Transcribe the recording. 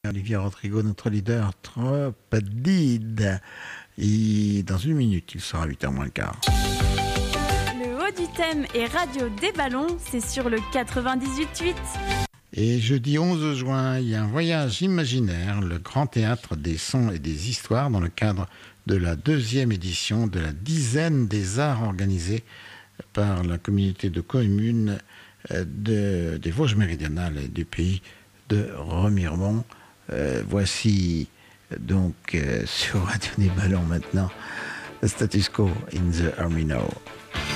Olivier Rodrigo, notre leader, trop did. Et dans une minute, il sera 8h moins le quart. Le haut du thème et radio des ballons, c'est sur le 98.8. Et jeudi 11 juin, il y a un voyage imaginaire, le Grand Théâtre des Sons et des Histoires, dans le cadre de la 2e édition de la Dizaine des Arts organisée par la communauté de communes des Vosges méridionales et du pays de Remiremont. Voici donc sur Radio des Ballons maintenant, le Status Quo in the Army Now.